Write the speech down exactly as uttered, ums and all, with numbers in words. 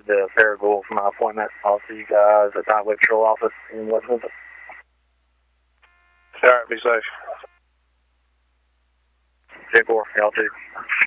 headed to Faribault for my appointment. I'll see you guys at the Highway Patrol office in West Memphis. All right, be safe. ten four, y'all too.